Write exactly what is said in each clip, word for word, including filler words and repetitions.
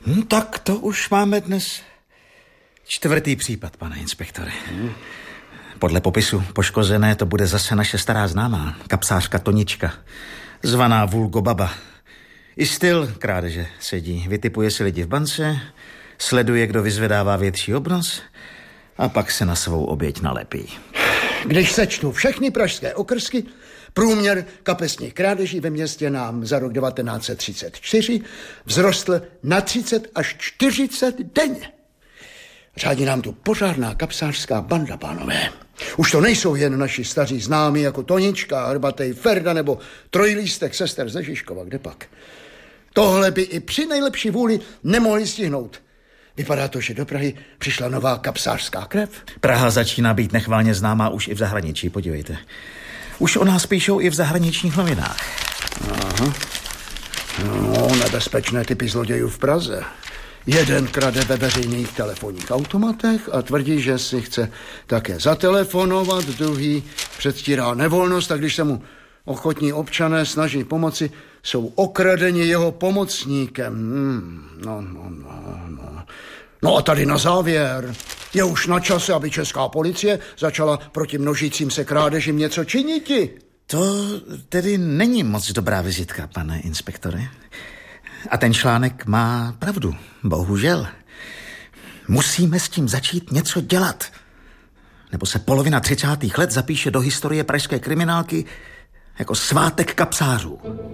Hm, tak to už máme dnes čtvrtý případ, pane inspektore. Hmm. Podle popisu poškozené to bude zase naše stará známá, kapsářka Tonička, zvaná Vulgo Baba. I styl krádeže sedí. Vytipuje si lidi v bance, sleduje, kdo vyzvedává větší obnos a pak se na svou oběť nalepí. Když sečtu všechny pražské okrsky, průměr kapesních krádeží ve městě nám za rok devatenáct set třicet čtyři vzrostl na třicet až čtyřicet denně. Řádí nám tu pořádná kapsářská banda, pánové. Už to nejsou jen naši staří známí jako Tonička, Hrbatej Ferda nebo trojlístek sester ze Žižkova, kde pak. Tohle by i při nejlepší vůli nemohli stihnout. Vypadá to, že do Prahy přišla nová kapsářská krev. Praha začíná být nechválně známá už i v zahraničí, podívejte. Už o nás píšou i v zahraničních novinách. Aha. No, nebezpečné typy zlodějů v Praze. Jeden krade ve veřejných telefonních automatech a tvrdí, že si chce také zatelefonovat, druhý předstírá nevolnost a když se mu ochotní občané snaží pomoci, jsou okradeni jeho pomocníkem. Hmm, no, no, no, no. No a tady na závěr. Je už na čase, aby česká policie začala proti množícím se krádežím něco činiti. To tedy není moc dobrá vizitka, pane inspektore. A ten článek má pravdu, bohužel. Musíme s tím začít něco dělat. Nebo se polovina třicátých let zapíše do historie pražské kriminálky jako svátek kapsářů.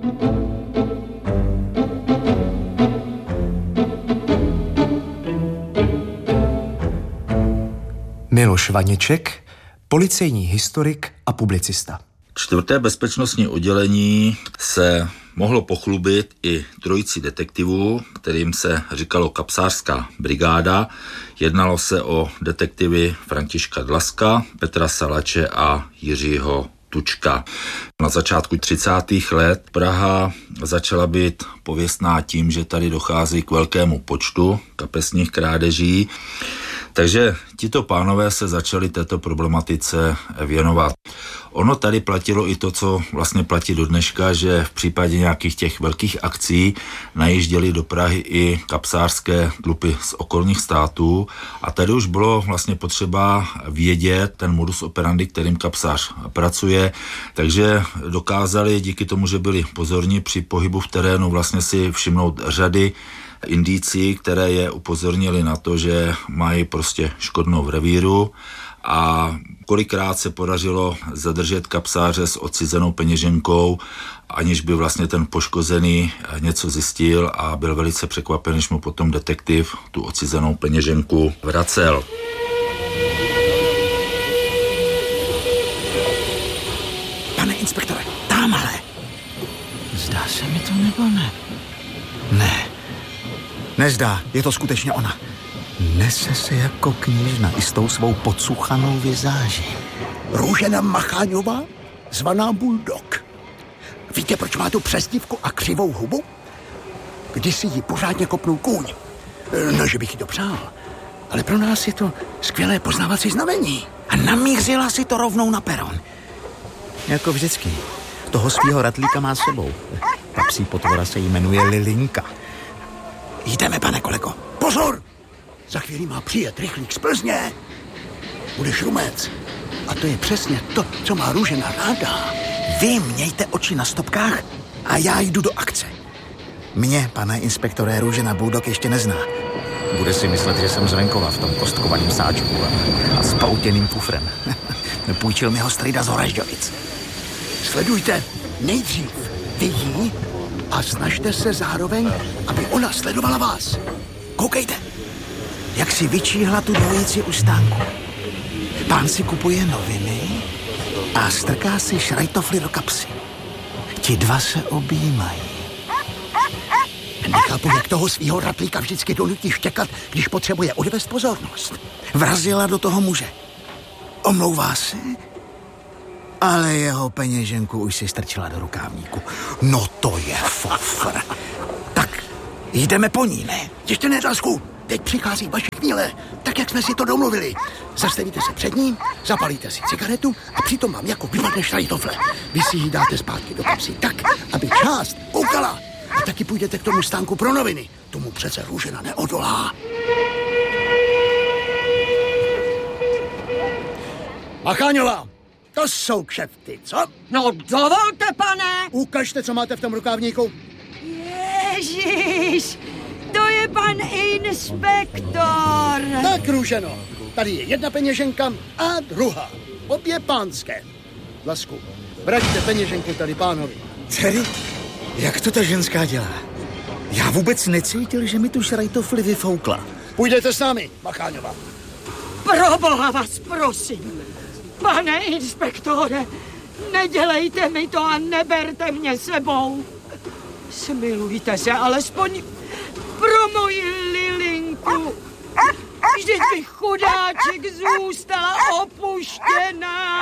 Miloš Vaněček, policejní historik a publicista. Čtvrté bezpečnostní oddělení se mohlo pochlubit i trojicí detektivů, kterým se říkalo kapsářská brigáda. Jednalo se o detektivy Františka Dlaska, Petra Salače a Jiřího Tučka. Na začátku třicátých let Praha začala být pověstná tím, že tady dochází k velkému počtu kapesních krádeží. Takže tito pánové se začali této problematice věnovat. Ono tady platilo i to, co vlastně platí do dneška, že v případě nějakých těch velkých akcí najížděli do Prahy i kapsářské tlupy z okolních států a tady už bylo vlastně potřeba vědět ten modus operandi, kterým kapsář pracuje, takže dokázali díky tomu, že byli pozorní při pohybu v terénu, vlastně si všimnout řady indicí, které je upozornili na to, že mají prostě škodnou v revíru a kolikrát se podařilo zadržet kapsáře s odcizenou peněženkou, aniž by vlastně ten poškozený něco zjistil a byl velice překvapen, když mu potom detektiv tu odcizenou peněženku vracel. Pane inspektore, tamhle. Zdá se mi to nebo ne? Ne. Nezdá, je to skutečně ona. Nese se jako kněžna i s tou svou podsuchanou vizáží. Růžena Macháňová, zvaná Bulldog. Víte, proč má tu přezdívku a křivou hubu? Kdysi ji pořádně kopnul kůň. No, že bych jí to přál. Ale pro nás je to skvělé poznávací znamení. A namířila si to rovnou na peron. Jako vždycky. Toho svýho ratlíka má s sebou. Ta psí potvora se jmenuje Lilinka. Jdeme, pane kolego. Pozor! Za chvíli má přijet rychlík z Plzně. Bude šrumec. A to je přesně to, co má Růžena ráda. Vy mějte oči na stopkách a já jdu do akce. Mě, pane inspektore, Růžena Bulldog ještě nezná. Bude si myslet, že jsem z venkova v tom kostkovaným sáčku a, a s pautěným kufrem. Půjčil mi ho strýda z Horažďovic. Sledujte nejdřív vy jí a snažte se zároveň, aby ona sledovala vás. Koukejte, jak si vyčíhla tu dvojici u stánku. Pán si kupuje noviny a strká si šrajtofly do kapsy. Ti dva se objímají. Nechápu, jak toho svýho ratlíka vždycky donutí štěkat, když potřebuje odvést pozornost. Vrazila do toho muže. Omlouvá se, ale jeho peněženku už si strčila do rukávníku. No to je fofr. Tak, jdeme po ní, ne? Ještě ne, Dlasku. Teď přichází vaše chvíle, tak jak jsme si to domluvili. Zastavíte se před ním, zapalíte si cigaretu a přitom vám jako vypadne šrajtofle. Vy si ji dáte zpátky do kapsy tak, aby část koukala A taky půjdete k tomu stánku pro noviny. Tomu přece Růžena neodolá. Macháňová, to jsou kšefty, co? No dovolte, pane. Ukažte, co máte v tom rukávníku. Ježíš, to je pan inspektor. Tak, Růženo, tady je jedna peněženka a druhá. Obě pánské. Lasku, vraťte peněženku tady pánovi. Tedy, jak to ta ženská dělá? Já vůbec necítil, že mi tu šrajtofli vyfoukla. Půjdete s námi, Macháňová. Proboha vás prosím. Pane inspektore, nedělejte mi to a neberte mě sebou. Smilujte se alespoň pro moji Lilinku. Vždyť by chudáček zůstala opuštěná.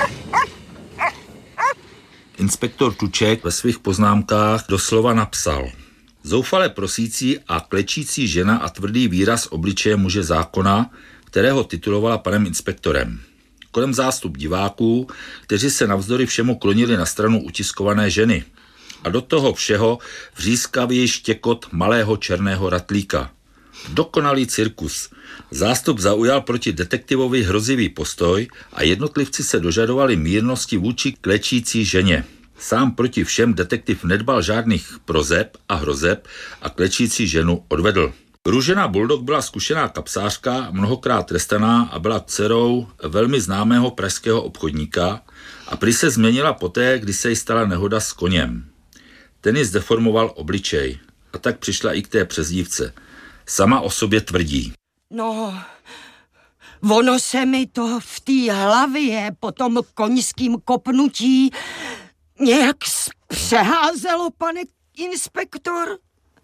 Inspektor Tuček ve svých poznámkách doslova napsal: zoufale prosící a klečící žena a tvrdý výraz obličeje muže zákona, kterého titulovala panem inspektorem. Kolem zástup diváků, kteří se navzdory všemu klonili na stranu utiskované ženy. A do toho všeho vřískavý štěkot malého černého ratlíka. Dokonalý cirkus. Zástup zaujal proti detektivovi hrozivý postoj a jednotlivci se dožadovali mírnosti vůči klečící ženě. Sám proti všem detektiv nedbal žádných prozeb a hrozeb a klečící ženu odvedl. Růžena Bulldog byla zkušená kapsářka, mnohokrát trestaná a byla dcerou velmi známého pražského obchodníka a prý se změnila poté, kdy se jí stala nehoda s koněm. Ten ji zdeformoval obličej a tak přišla i k té přezdívce. Sama o sobě tvrdí: No, ono se mi to v té hlavě po tom koňským kopnutí nějak přeházelo, pane inspektor.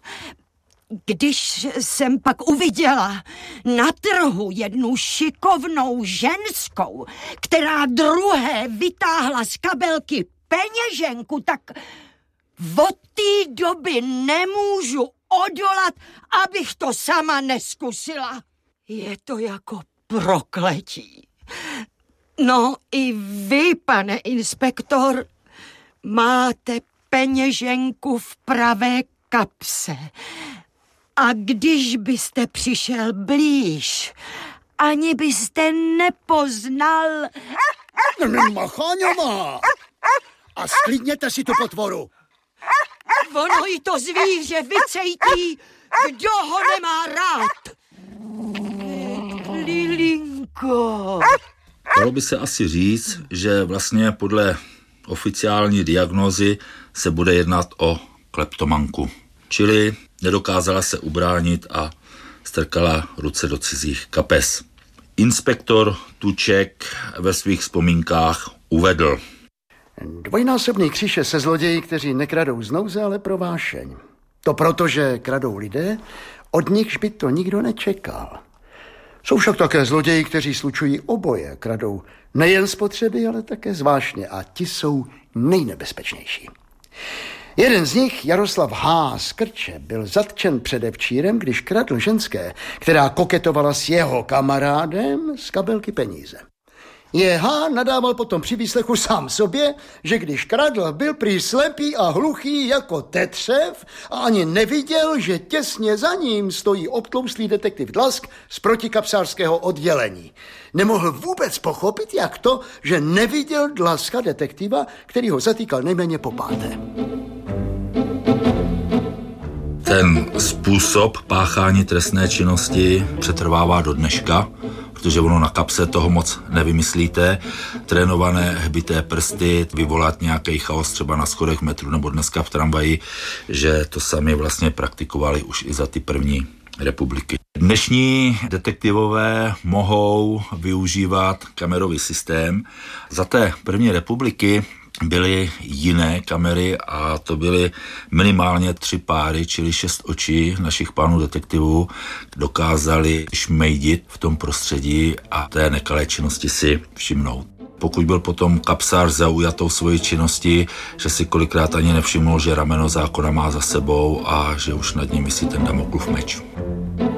Když jsem pak uviděla na trhu jednu šikovnou ženskou, která druhé vytáhla z kabelky peněženku, tak od té doby nemůžu odolat, abych to sama neskusila. Je to jako prokletí. No i vy, pane inspektor, máte peněženku v pravé kapse. A když byste přišel blíž, ani byste nepoznal... Macháňová! A sklidněte si tu potvoru. Ono i to zvíře vycejtí, kdo ho nemá rád. Lilinko. Dalo by se asi říct, že vlastně podle oficiální diagnózy se bude jednat o kleptomanku. Čili nedokázala se ubránit a strkala ruce do cizích kapes. Inspektor Tuček ve svých vzpomínkách uvedl: dvojnásobný kříž je se zloději, kteří nekradou z nouze, ale pro vášeň. To proto, že kradou lidé, od nichž by to nikdo nečekal. Jsou však také zloději, kteří slučují oboje. Kradou nejen z potřeby, ale také zvláštně. A ti jsou nejnebezpečnější. Jeden z nich, Jaroslav H. z Krče, byl zatčen předevčírem, když kradl ženské, která koketovala s jeho kamarádem z kabelky peníze. J H nadával potom při výslechu sám sobě, že když kradl, byl prý slepý a hluchý jako tetřev a ani neviděl, že těsně za ním stojí obtlouslý detektiv Dlask z protikapsářského oddělení. Nemohl vůbec pochopit, jak to, že neviděl Dlaska detektiva, který ho zatýkal nejméně po páté. Ten způsob páchání trestné činnosti přetrvává do dneška, protože ono na kapse toho moc nevymyslíte. Trénované hbité prsty, vyvolat nějaký chaos třeba na schodech metru nebo dneska v tramvaji, že to sami vlastně praktikovali už i za ty první republiky. Dnešní detektivové mohou využívat kamerový systém. Za té první republiky byly jiné kamery a to byly minimálně tři páry, čili šest očí našich pánů detektivů dokázali šmejdit v tom prostředí a té nekalé činnosti si všimnout. Pokud byl potom kapsář zaujatou svojí činností, že si kolikrát ani nevšimnul, že rameno zákona má za sebou a že už nad ním visí ten Damoklův meč.